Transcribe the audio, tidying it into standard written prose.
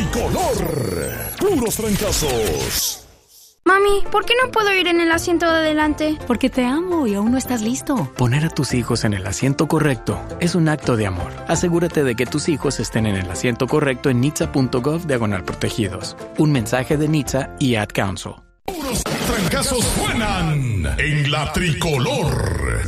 tricolor. Puros trancazos. Mami, ¿por qué no puedo ir en el asiento de adelante? Porque te amo y aún no estás listo. Poner a tus hijos en el asiento correcto es un acto de amor. Asegúrate de que tus hijos estén en el asiento correcto en nitsa.gov/protegidos. Un mensaje de NHTSA y Ad Council. Puros trancazos suenan en la tricolor.